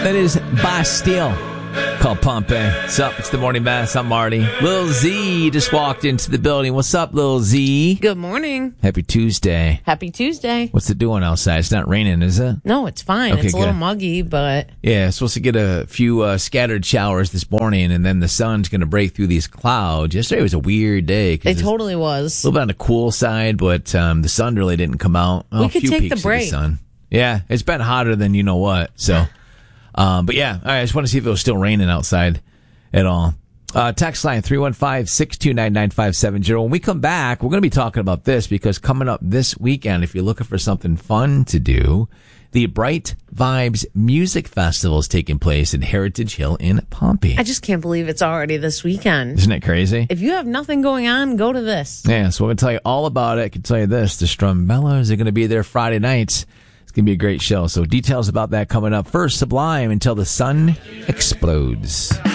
That is Bastille, called Pompeii. What's up? It's the Morning Bass. I'm Marty. Lil Z just walked into the building. What's up, Lil Z? Good morning. Happy Tuesday. Happy Tuesday. What's it doing outside? It's not raining, is it? No, it's fine. Okay, it's a little good. muggy, but... Yeah, supposed to get a few scattered showers this morning, and then the sun's going to break through these clouds. Yesterday was a weird day. It totally was. A little bit on the cool side, but the sun really didn't come out. We could a few take peaks the break. of the sun. Yeah, it's been hotter than you know what. So, but yeah, all right, I just want to see if it was still raining outside at all. Text line 315-629-9570. When we come back, we're going to be talking about this because coming up this weekend, if you're looking for something fun to do, the Bright Vibes Music Festival is taking place in Heritage Hill in Pompey. I just can't believe it's already this weekend. Isn't it crazy? If you have nothing going on, go to this. Yeah, so we're going to tell you all about it. I can tell you this, the Strumbellas are going to be there Friday nights. It's going to be a great show. So details about that coming up. First, Sublime, Until the Sun Explodes.